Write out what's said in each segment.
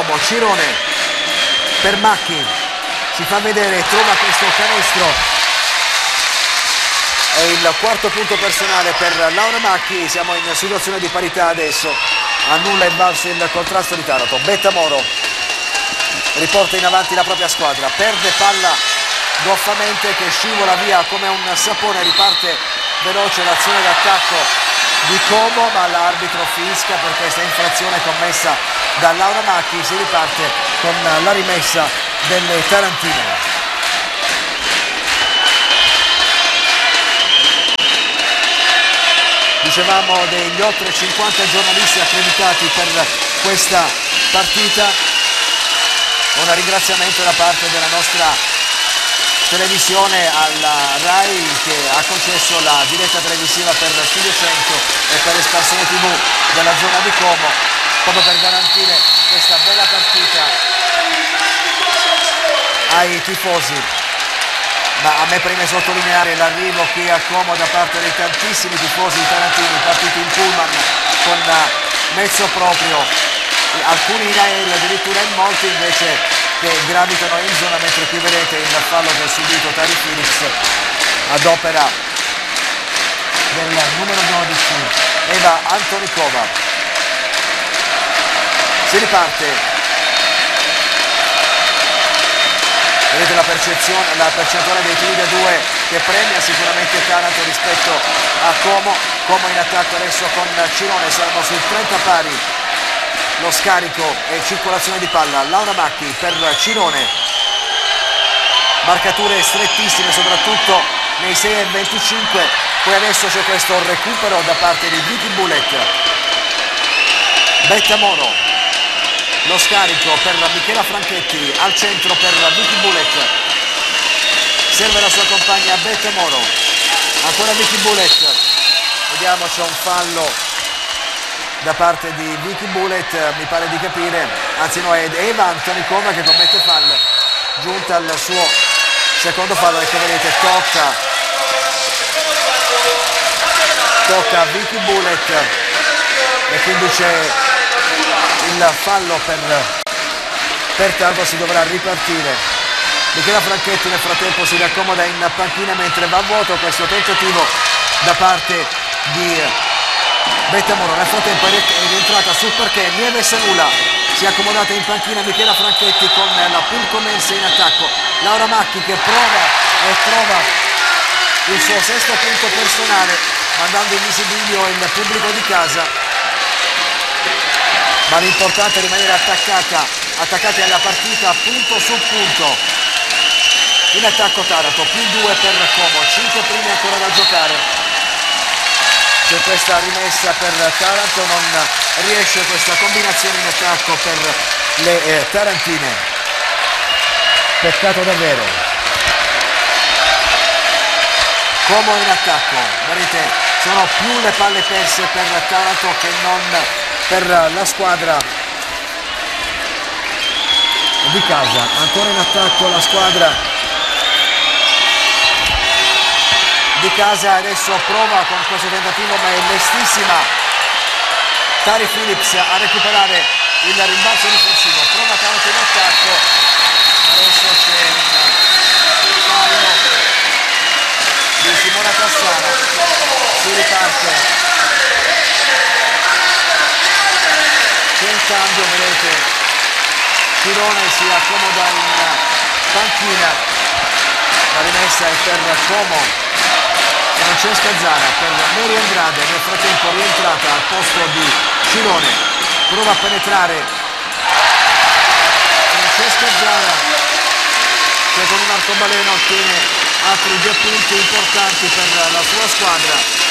Como. Cirone per Macchi, si fa vedere, trova questo canestro. È il quarto punto personale per Laura Macchi, siamo in situazione di parità adesso, a nulla è valso il contrasto di Taranto. Bettamoro riporta in avanti la propria squadra, perde palla goffamente che scivola via come un sapone, riparte veloce l'azione d'attacco di Como, ma l'arbitro fischia per questa infrazione commessa da Laura Macchi. Si riparte con la rimessa delle tarantine. Dicevamo degli oltre 50 giornalisti accreditati per questa partita, un ringraziamento da parte della nostra televisione alla RAI che ha concesso la diretta televisiva per Studio 100 e per Espansione TV della zona di Como, proprio per garantire questa bella partita ai tifosi. Ma a me preme sottolineare l'arrivo qui a Como da parte dei tantissimi tifosi tarantini partiti in pullman con mezzo proprio, alcuni in aereo, addirittura in molti invece che gravitano in zona, mentre qui vedete il fallo che ha subito Tari Phillips ad opera del numero 12 Eva Antonikova. Si riparte. Vedete la percentuale dei tiri da due che premia sicuramente Taranto rispetto a Como. Como in attacco adesso con Cirone, saranno sul 30 pari lo scarico e circolazione di palla. Laura Macchi per Cirone, marcature strettissime soprattutto nei 6 e 25, poi adesso c'è questo recupero da parte di Vicky Bullet. Bettamoro, lo scarico per Michela Franchetti, al centro per Vicky Bullet, serve la sua compagna Bettamoro, ancora Vicky Bullet, vediamo c'è un fallo da parte di Vicky Bullet, mi pare di capire, anzi no, è Eva Antonikova che commette fallo, giunta al suo secondo fallo, che vedete tocca Vicky Bullet e quindi c'è il fallo per Taranto, si dovrà ripartire. Michela Franchetti nel frattempo si raccomoda in panchina mentre va a vuoto questo tentativo da parte di Bettamoro. Nel frattempo è rientrata sul parquet Nieve Sanula, si è accomodata in panchina Michela Franchetti con la Pulcomense in attacco. Laura Macchi che prova e trova il suo sesto punto personale, mandando in visibilio il pubblico di casa. Ma l'importante è rimanere attaccati alla partita punto su punto. In attacco Taranto, più 2 per Como, 5 primi ancora da giocare. C'è questa rimessa per Taranto, non riesce questa combinazione in attacco per le tarantine. Peccato davvero. Como in attacco, vedete, sono più le palle perse per Taranto che non per la squadra di casa. Ancora in attacco la squadra di casa, adesso prova con questo tentativo ma è lestissima Tari Phillips a recuperare il rimbalzo difensivo, prova Taranto in attacco, adesso c'è un fallo di Simona Cassano, si riparte. C'è un cambio, vedete, Cirone si accomoda in panchina, la rimessa è per Como, Francesca Zara per Mary Andrade, nel frattempo rientrata al posto di Cirone, prova a penetrare Francesca Zara che con un arcobaleno ottiene altri 2 punti importanti per la sua squadra.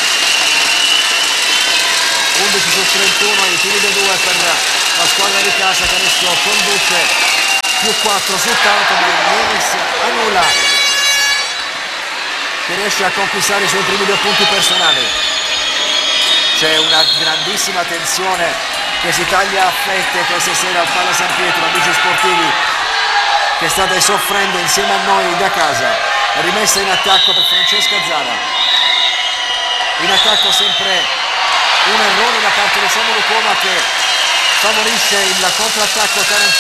11 su 31 i tiri da 2 per la squadra di casa che adesso conduce più 4 su Taranto, ma Nieves annulla, che riesce a conquistare i suoi primi 2 punti personali. C'è una grandissima tensione che si taglia a fette questa sera al Pala San Pietro, amici sportivi, che state soffrendo insieme a noi da casa. Rimessa in attacco per Francesca Zara, in attacco sempre un errore da parte di Samuel Coma che favorisce il contrattacco Terence